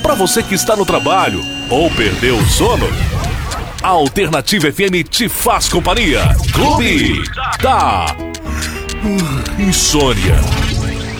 Para você que está no trabalho ou perdeu o sono, a Alternativa FM te faz companhia. Clube da Insônia.